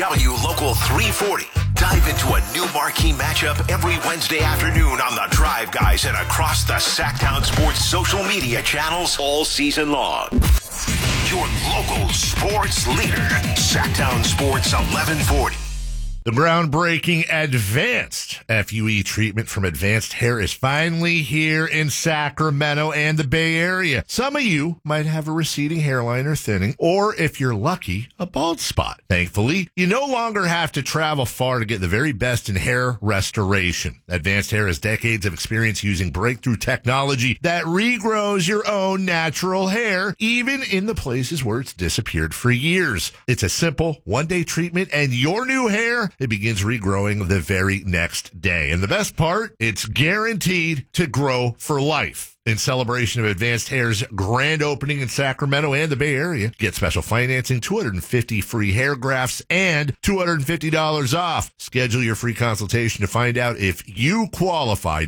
W Local 340. Dive into a new marquee matchup every Wednesday afternoon on the Drive Guys and across the Sacktown Sports social media channels all season long. Your local sports leader, Sacktown Sports 1140. The groundbreaking advanced FUE treatment from Advanced Hair is finally here in Sacramento and the Bay Area. Some of you might have a receding hairline or thinning, or if you're lucky, a bald spot. Thankfully, you no longer have to travel far to get the very best in hair restoration. Advanced Hair has decades of experience using breakthrough technology that regrows your own natural hair, even in the places where it's disappeared for years. It's a simple one-day treatment, and your new hair, it begins regrowing the very next day. And the best part, it's guaranteed to grow for life. In celebration of Advanced Hair's grand opening in Sacramento and the Bay Area, get special financing, 250 free hair grafts, and $250 off. Schedule your free consultation to find out if you qualify.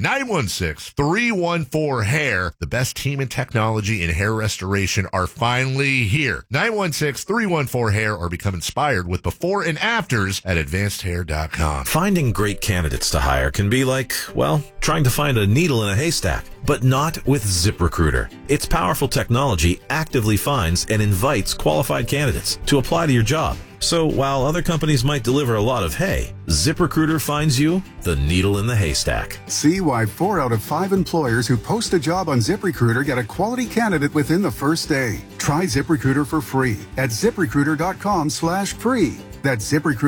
916-314-HAIR. The best team in technology and hair restoration are finally here. 916-314-HAIR, or become inspired with before and afters at advancedhair.com. Finding great candidates to hire can be like, well, trying to find a needle in a haystack, but not with ZipRecruiter. Its powerful technology actively finds and invites qualified candidates to apply to your job. So while other companies might deliver a lot of hay, ZipRecruiter finds you the needle in the haystack. See why 4 out of 5 employers who post a job on ZipRecruiter get a quality candidate within the first day. Try ZipRecruiter for free at ZipRecruiter.com/free. That's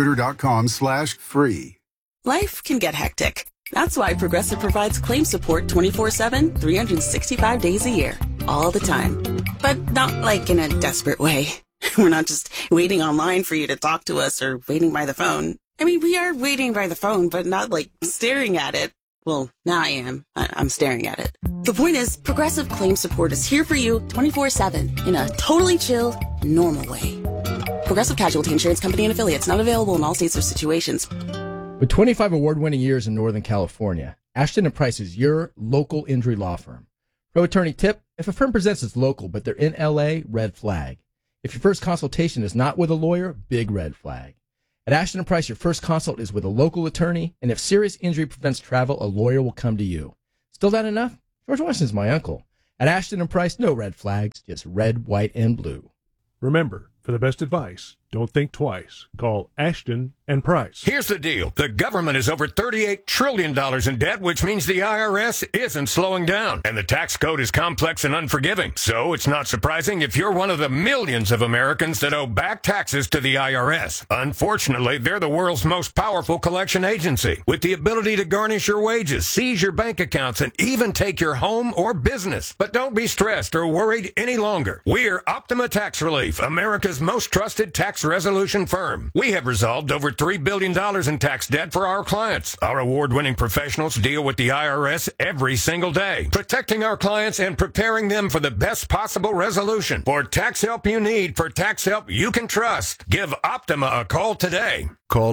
ZipRecruiter.com/free. Life can get hectic. That's why Progressive provides claim support 24/7, 365 days a year, all the time. But not like in a desperate way. We're not just waiting online for you to talk to us or waiting by the phone. I mean, we are waiting by the phone, but not like staring at it. Well, now I am. I'm staring at it. The point is, Progressive claim support is here for you 24/7 in a totally chill, normal way. Progressive Casualty Insurance Company and Affiliates, not available in all states or situations. With 25 award-winning years in Northern California, Ashton & Price is your local injury law firm. Pro attorney tip: if a firm presents as local but they're in LA, red flag. If your first consultation is not with a lawyer, big red flag. At Ashton & Price, your first consult is with a local attorney, and if serious injury prevents travel, a lawyer will come to you. Still not enough? George Washington's my uncle. At Ashton & Price, no red flags, just red, white, and blue. Remember, for the best advice, don't think twice. Call Ashton & Price. Here's the deal. The government is over $38 trillion in debt, which means the IRS isn't slowing down. And the tax code is complex and unforgiving. So it's not surprising if you're one of the millions of Americans that owe back taxes to the IRS. Unfortunately, they're the world's most powerful collection agency, with the ability to garnish your wages, seize your bank accounts, and even take your home or business. But don't be stressed or worried any longer. We're Optima Tax Relief, America's most trusted tax resolution firm. We have resolved over $3 billion in tax debt for our clients. Our award-winning professionals deal with the IRS every single day, protecting our clients and preparing them for the best possible resolution. For tax help you need, for tax help you can trust, give Optima a call today. Call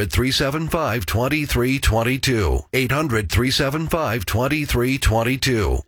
800-375-2322. 800-375-2322.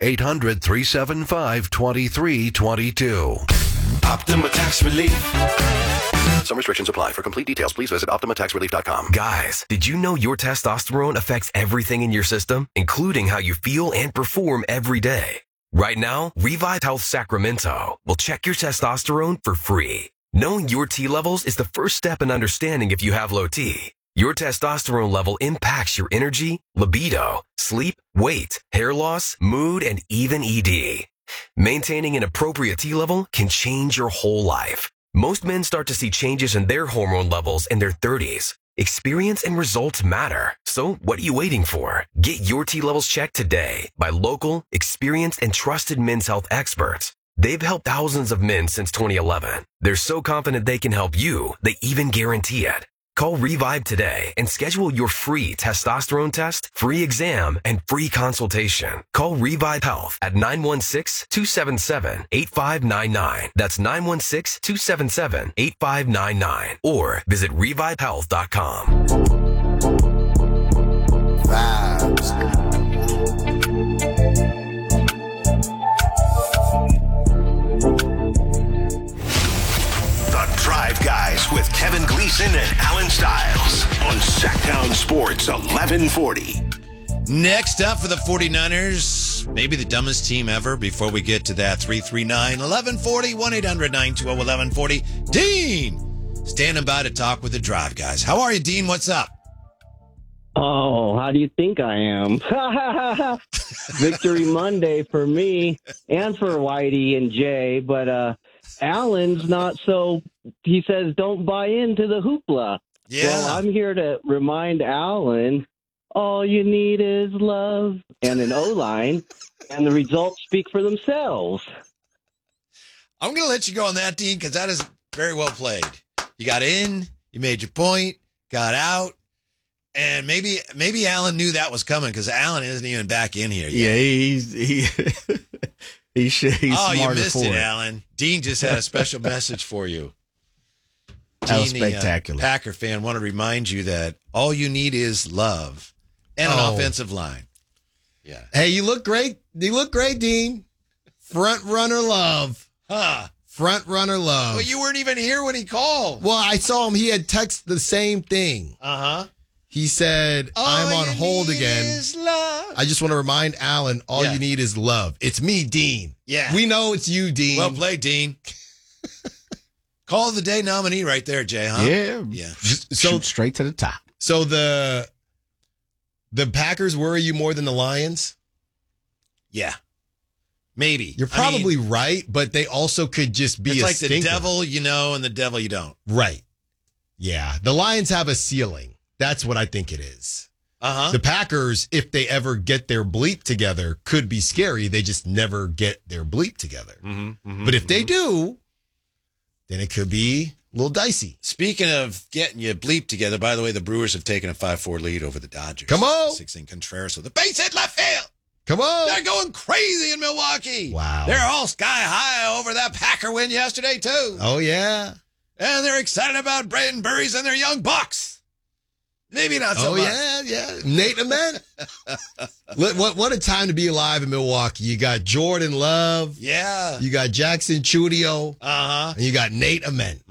800-375-2322. Optima Tax Relief. Some restrictions apply. For complete details, please visit OptimaTaxRelief.com. Guys, did you know your testosterone affects everything in your system, including how you feel and perform every day? Right now, Revive Health Sacramento will check your testosterone for free. Knowing your T levels is the first step in understanding if you have low T. Your testosterone level impacts your energy, libido, sleep, weight, hair loss, mood, and even ED. Maintaining an appropriate T level can change your whole life. Most men start to see changes in their hormone levels in their 30s. Experience and results matter. So what are you waiting for? Get your T levels checked today by local, experienced, and trusted men's health experts. They've helped thousands of men since 2011. They're so confident they can help you, they even guarantee it. Call Revive today and schedule your free testosterone test, free exam, and free consultation. Call Revive Health at 916-277-8599. That's 916-277-8599. Or visit revivehealth.com. Vibes. The Drive Guys with Kevin Gleason and Alan Stiles on Sacktown Sports 1140. Next up for the 49ers, maybe the dumbest team ever. Before we get to that, 339-1140, 1-800-920-1140. Dean, standing by to talk with the Drive Guys. How are you, Dean? What's up? Oh, how do you think I am? Victory Monday for me and for Whitey and Jay, but Alan's not so, he says, don't buy into the hoopla. Yeah. Well, I'm here to remind Alan, all you need is love and an O-line, and the results speak for themselves. I'm going to let you go on that, Dean, because that is very well played. You got in, you made your point, got out. And maybe Alan knew that was coming because Alan isn't even back in here yet. Yeah, he's oh, smarter you missed for it, Alan. Dean just had a special message for you. That was Dean, spectacular. The Packer fan, want to remind you that all you need is love and an offensive line. Yeah. Hey, you look great. You look great, Dean. Front runner love. Huh. Front runner love. Well, you weren't even here when he called. Well, I saw him. He had texted the same thing. Uh-huh. He said, I'm on hold again. I just want to remind Alan, all you need is love. It's me, Dean. Yeah. We know it's you, Dean. Well played, Dean. Call of the day nominee right there, Jay, huh? Yeah. So shoot straight to the top. So the Packers worry you more than the Lions? Yeah. Maybe. You're probably right, but they also could just be it's a like stinker. the devil you know and the devil you don't. Right. Yeah. The Lions have a ceiling. That's what I think it is. Uh-huh. The Packers, if they ever get their bleep together, could be scary. They just never get their bleep together. But if they do, then it could be a little dicey. Speaking of getting you bleep together, by the way, the Brewers have taken a 5-4 lead over the Dodgers. Come on. 16 Contreras with the base hit left field. Come on. They're going crazy in Milwaukee. Wow. They're all sky high over that Packer win yesterday, too. Oh, yeah. And they're excited about Braden Burries and their young Bucks. Maybe not so much. Yeah. Nate Ament. What a time to be alive in Milwaukee. You got Jordan Love. Yeah. You got Jackson Chudio. Uh-huh. And you got Nate Ament.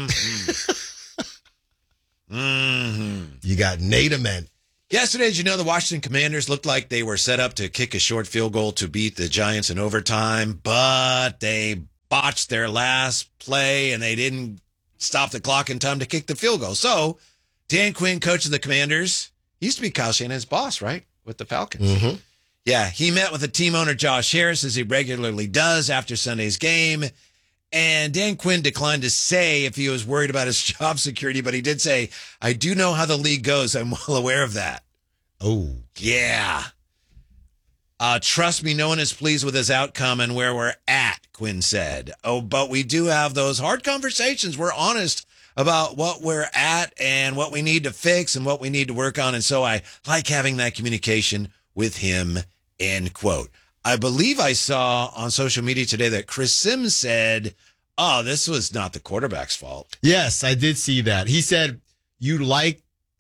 You got Nate Ament. Yesterday, as you know, the Washington Commanders looked like they were set up to kick a short field goal to beat the Giants in overtime, but they botched their last play and they didn't stop the clock in time to kick the field goal. So Dan Quinn, coach of the Commanders, used to be Kyle Shanahan's boss, right, with the Falcons. Yeah, he met with the team owner, Josh Harris, as he regularly does after Sunday's game. And Dan Quinn declined to say if he was worried about his job security, but he did say, I do know how the league goes. I'm well aware of that. Oh. Yeah. Trust me, no one is pleased with his outcome and where we're at, Quinn said. Oh, but we do have those hard conversations. We're honest about what we're at and what we need to fix and what we need to work on. And so I like having that communication with him, end quote. I believe I saw on social media today that Chris Sims said, oh, this was not the quarterback's fault. Yes, I did see that. He said, you like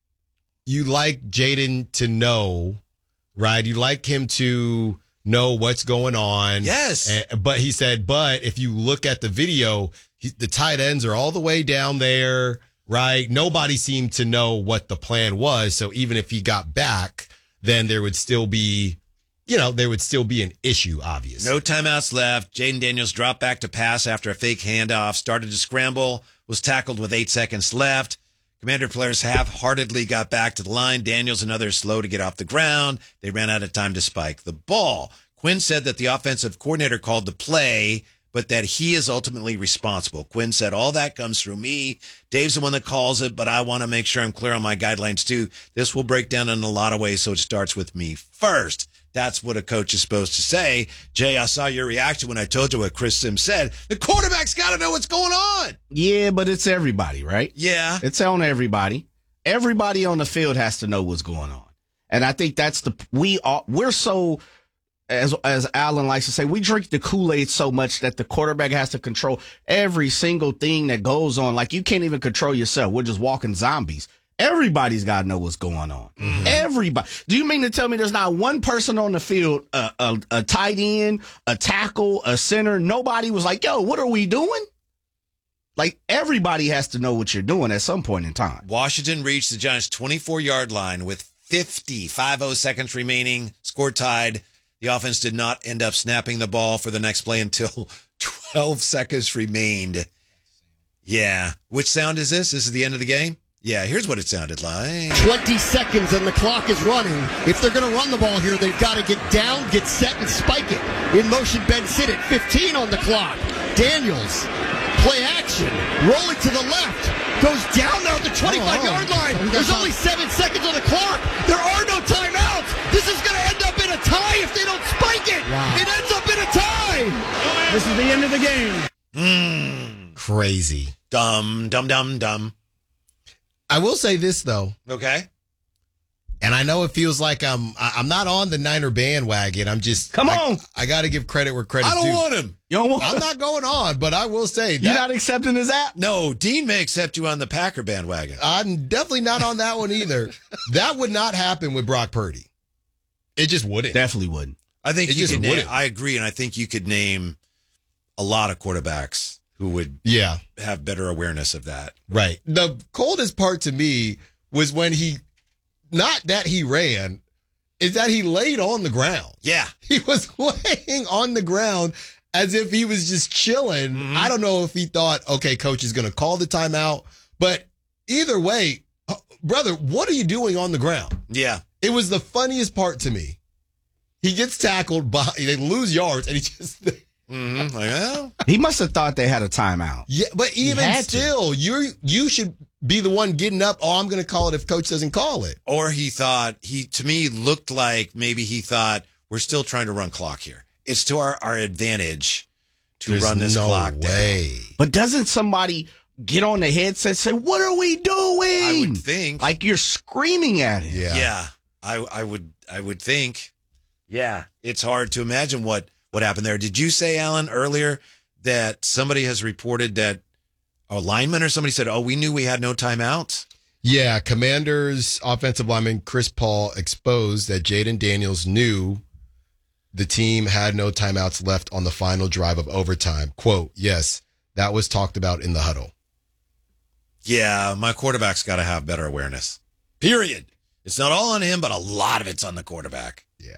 Jaden to know, right? You like him to know what's going on. Yes. But he said, but if you look at the video, the tight ends are all the way down there, right? Nobody seemed to know what the plan was. So even if he got back, then there would still be, an issue, obviously. No timeouts left. Jaden Daniels dropped back to pass after a fake handoff, started to scramble, was tackled with 8 seconds left. Commander players half-heartedly got back to the line. Daniels and others slow to get off the ground. They ran out of time to spike the ball. Quinn said that the offensive coordinator called the play, but that he is ultimately responsible. Quinn said, all that comes through me. Dave's the one that calls it, but I want to make sure I'm clear on my guidelines too. This will break down in a lot of ways, so it starts with me first. That's what a coach is supposed to say. Jay, I saw your reaction when I told you what Chris Sims said. The quarterback's got to know what's going on. Yeah, but it's everybody, right? Yeah. It's on everybody. Everybody on the field has to know what's going on. And I think that's we're so, as Alan likes to say, we drink the Kool-Aid so much that the quarterback has to control every single thing that goes on. Like, you can't even control yourself. We're just walking zombies. Everybody's got to know what's going on. Mm-hmm. Everybody. Do you mean to tell me there's not one person on the field, a tight end, a tackle, a center? Nobody was like, yo, what are we doing? Like, everybody has to know what you're doing at some point in time. Washington reached the Giants' 24-yard line with 50 seconds remaining. Score tied. The offense did not end up snapping the ball for the next play until 12 seconds remained. Yeah. Which sound is this? This is the end of the game? Yeah, here's what it sounded like. 20 seconds and the clock is running. If they're going to run the ball here, they've got to get down, get set, and spike it. In motion, Ben Sinnott, 15 on the clock. Daniels, play action, rolling to the left, goes down now at the 25-yard line. There's only 7 seconds on the clock. There are no timeouts. This is going to end up in a tie if they don't spike it. Wow. It ends up in a tie. This is the end of the game. Crazy. Dumb. I will say this, though. Okay. And I know it feels like I'm not on the Niner bandwagon. I'm just come on. I got to give credit where credit's due. I don't want him. You don't want I'm not going on, but I will say you're not accepting his app. No, Dean may accept you on the Packer bandwagon. I'm definitely not on that one either. That would not happen with Brock Purdy. It just wouldn't. Definitely wouldn't. I think it you just could wouldn't. I agree, and I think you could name a lot of quarterbacks who would have better awareness of that. Right. The coldest part to me was when not that he ran, is that he laid on the ground. Yeah. He was laying on the ground as if he was just chilling. Mm-hmm. I don't know if he thought, okay, coach is going to call the timeout. But either way, brother, what are you doing on the ground? Yeah. It was the funniest part to me. He gets tackled, they lose yards, and he just... Mm-hmm. Like, well. He must have thought they had a timeout. Yeah, but even still, you should be the one getting up. Oh, I'm going to call it if coach doesn't call it. Or he thought, to me looked like maybe he thought, we're still trying to run clock here. It's to our advantage to run this clock down. But doesn't somebody get on the headset and say, what are we doing? I would think. Like you're screaming at him. Yeah. I would think. Yeah. It's hard to imagine what happened there. Did you say, Alan, earlier that somebody has reported that a lineman or somebody said, we knew we had no timeouts? Yeah, Commanders offensive lineman Chris Paul exposed that Jaden Daniels knew the team had no timeouts left on the final drive of overtime. Quote, yes, that was talked about in the huddle. Yeah, my quarterback's got to have better awareness. Period. It's not all on him, but a lot of it's on the quarterback. Yeah.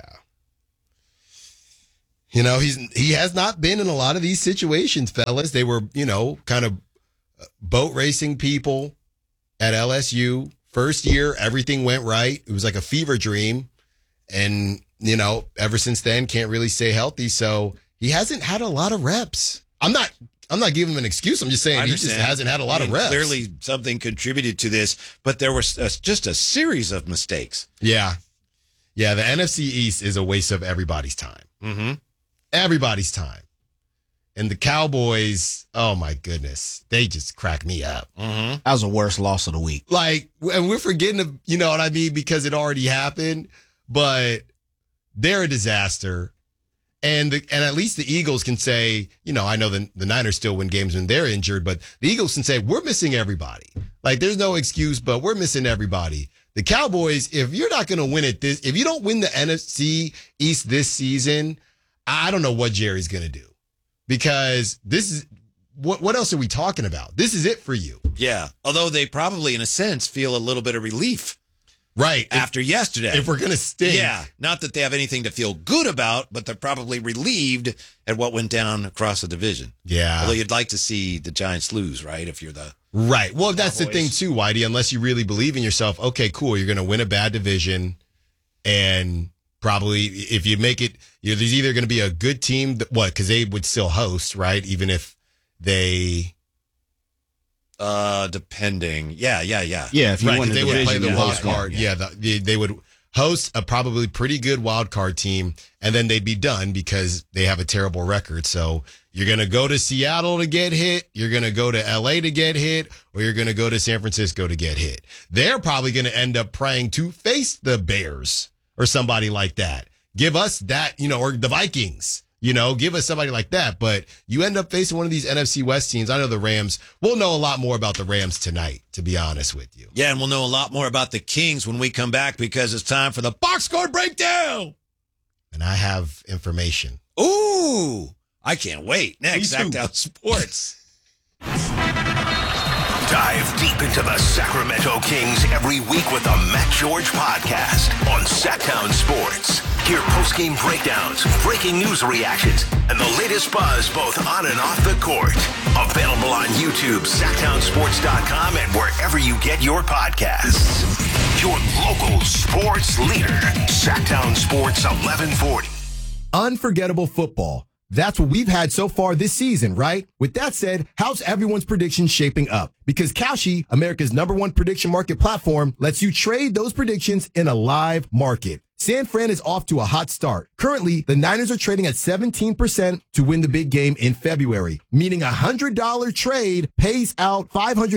You know, he has not been in a lot of these situations, fellas. They were, kind of boat racing people at LSU. First year, everything went right. It was like a fever dream. And, ever since then, can't really stay healthy. So he hasn't had a lot of reps. I'm not giving him an excuse. I'm just saying he just hasn't had a lot of reps. Clearly something contributed to this, but there was just a series of mistakes. Yeah. Yeah, the NFC East is a waste of everybody's time. Mm-hmm. Everybody's time. And the Cowboys, oh my goodness, they just crack me up. Mm-hmm. That was the worst loss of the week. Like, and we're forgetting, you know what I mean, because it already happened, but they're a disaster. And at least the Eagles can say, I know the Niners still win games when they're injured, but the Eagles can say, we're missing everybody. Like, there's no excuse, but we're missing everybody. The Cowboys, if you're not going to win it if you don't win the NFC East this season, I don't know what Jerry's going to do, because this is what else are we talking about? This is it for you. Yeah. Although they probably, in a sense, feel a little bit of relief. Right. After yesterday. If we're going to stink. Yeah. Not that they have anything to feel good about, but they're probably relieved at what went down across the division. Yeah. Although you'd like to see the Giants lose, right? If you're Right. Well, that's the thing too, Whitey, unless you really believe in yourself. Okay, cool. You're going to win a bad division, and probably if you make it, there's either going to be a good team because they would still host, right? Even if they, depending. Yeah. Yeah. If you win they would play the wild card. Yeah. They would host a probably pretty good wild card team, and then they'd be done because they have a terrible record. So you're going to go to Seattle to get hit, you're going to go to LA to get hit, or you're going to go to San Francisco to get hit. They're probably going to end up praying to face the Bears or somebody like that. Give us that, or the Vikings. Give us somebody like that. But you end up facing one of these NFC West teams. I know the Rams. We'll know a lot more about the Rams tonight, to be honest with you. Yeah, and we'll know a lot more about the Kings when we come back, because it's time for the box score breakdown. And I have information. Ooh, I can't wait. Next, Sacktown Sports. Dive deep into the Sacramento Kings every week with the Matt George Podcast on Sacktown Sports. Hear post-game breakdowns, breaking news reactions, and the latest buzz both on and off the court. Available on YouTube, SacktownSports.com, and wherever you get your podcasts. Your local sports leader, Sacktown Sports 1140. Unforgettable football. That's what we've had so far this season, right? With that said, how's everyone's predictions shaping up? Because Kalshi, America's #1 prediction market platform, lets you trade those predictions in a live market. San Fran is off to a hot start. Currently, the Niners are trading at 17% to win the big game in February, meaning a $100 trade pays out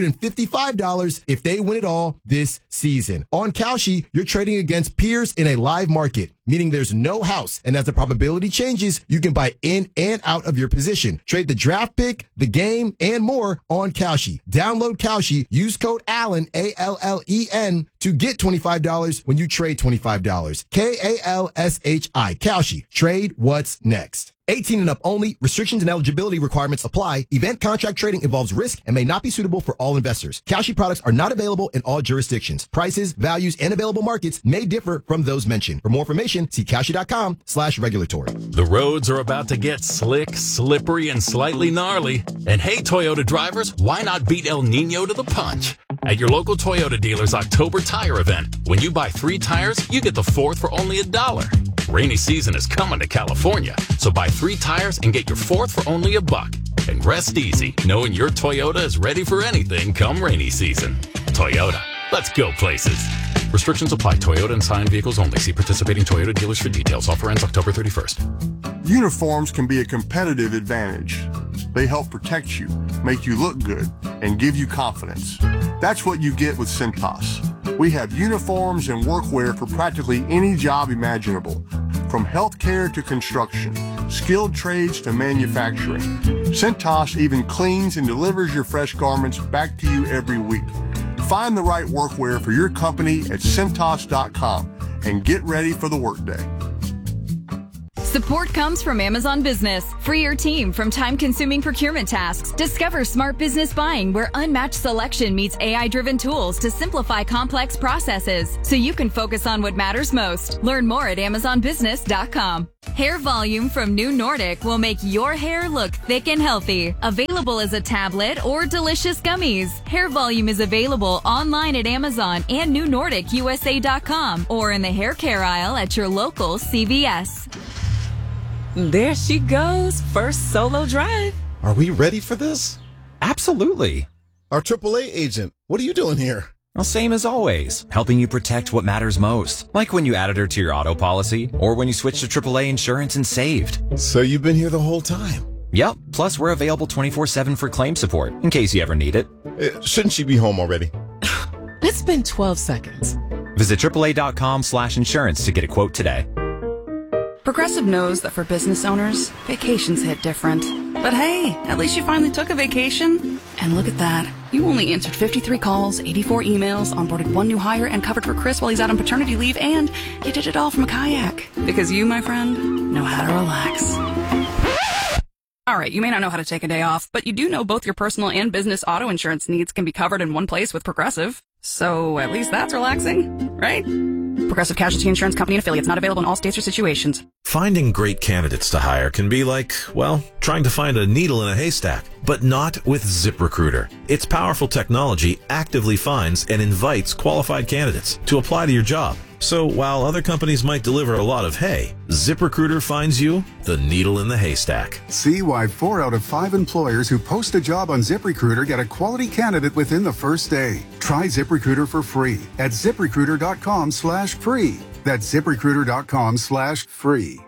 $555 if they win it all this season. On Kalshi, you're trading against peers in a live market, meaning there's no house. And as the probability changes, you can buy in and out of your position. Trade the draft pick, the game, and more on Kalshi. Download Kalshi, use code ALLEN, ALLEN, to get $25 when you trade $25. KALSHI, Kalshi. Trade what's next. 18 and up only. Restrictions and eligibility requirements apply. Event contract trading involves risk and may not be suitable for all investors. Kalshi products are not available in all jurisdictions. Prices, values, and available markets may differ from those mentioned. For more information, see Kalshi.com/regulatory. The roads are about to get slick, slippery, and slightly gnarly. And hey, Toyota drivers, why not beat El Nino to the punch? At your local Toyota dealer's October tire event, when you buy 3 tires, you get the 4th for only $1. Rainy season is coming to California, so buy 3 tires and get your 4th for only $1. And rest easy, knowing your Toyota is ready for anything come rainy season. Toyota, let's go places. Restrictions apply. Toyota and Scion vehicles only. See participating Toyota dealers for details. Offer ends October 31st. Uniforms can be a competitive advantage. They help protect you, make you look good, and give you confidence. That's what you get with Cintas. We have uniforms and workwear for practically any job imaginable, from healthcare to construction, skilled trades to manufacturing. Cintas even cleans and delivers your fresh garments back to you every week. Find the right workwear for your company at Cintas.com and get ready for the workday. Support comes from Amazon Business. Free your team from time-consuming procurement tasks. Discover smart business buying where unmatched selection meets AI-driven tools to simplify complex processes so you can focus on what matters most. Learn more at AmazonBusiness.com. Hair Volume from New Nordic will make your hair look thick and healthy. Available as a tablet or delicious gummies. Hair Volume is available online at Amazon and NewNordicUSA.com or in the hair care aisle at your local CVS. There she goes, first solo drive. Are we ready for this? Absolutely. Our AAA agent, what are you doing here? Well, same as always, helping you protect what matters most. Like when you added her to your auto policy, or when you switched to AAA insurance and saved. So you've been here the whole time? Yep, plus we're available 24/7 for claim support, in case you ever need it. Shouldn't she be home already? It's been 12 seconds. Visit AAA.com/insurance to get a quote today. Progressive knows that for business owners, vacations hit different. But hey, at least you finally took a vacation. And look at that. You only answered 53 calls, 84 emails, onboarded 1 new hire, and covered for Chris while he's out on paternity leave, and you did it all from a kayak. Because you, my friend, know how to relax. All right, you may not know how to take a day off, but you do know both your personal and business auto insurance needs can be covered in one place with Progressive. So at least that's relaxing, right? Progressive Casualty Insurance Company and affiliates, not available in all states or situations. Finding great candidates to hire can be like, well, trying to find a needle in a haystack, but not with ZipRecruiter. Its powerful technology actively finds and invites qualified candidates to apply to your job. So while other companies might deliver a lot of hay, ZipRecruiter finds you the needle in the haystack. See why 4 out of 5 employers who post a job on ZipRecruiter get a quality candidate within the first day. Try ZipRecruiter for free at ZipRecruiter.com/free. That's ZipRecruiter.com/free.